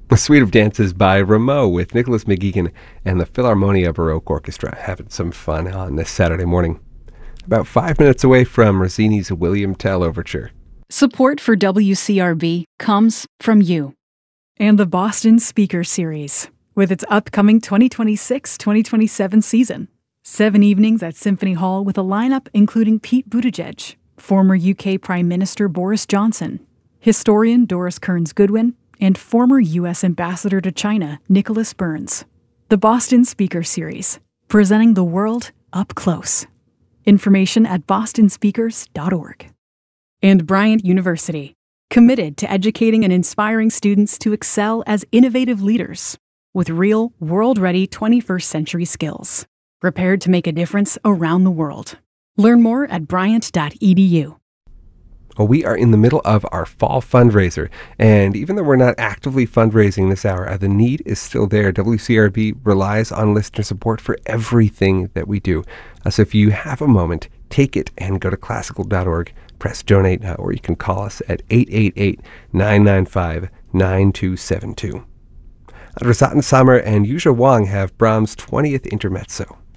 A suite of dances by Rameau with Nicholas McGeegan and the Philharmonia Baroque Orchestra, having some fun on this Saturday morning. About 5 minutes away from Rossini's William Tell Overture. Support for WCRB comes from you. And the Boston Speaker Series, with its upcoming 2026-2027 season. 7 evenings at Symphony Hall with a lineup including Pete Buttigieg, former UK Prime Minister Boris Johnson, historian Doris Kearns-Goodwin, and former U.S. Ambassador to China Nicholas Burns. The Boston Speaker Series, presenting the world up close. Information at bostonspeakers.org. And Bryant University, committed to educating and inspiring students to excel as innovative leaders with real, world-ready 21st century skills, prepared to make a difference around the world. Learn more at bryant.edu. Well, we are in the middle of our fall fundraiser, and even though we're not actively fundraising this hour, the need is still there. WCRB relies on listener support for everything that we do. So if you have a moment, take it and go to classical.org, press donate, or you can call us at 888-995-9272. Andra Sattin Samar and Yuzha Wang have Brahms' 20th Intermezzo.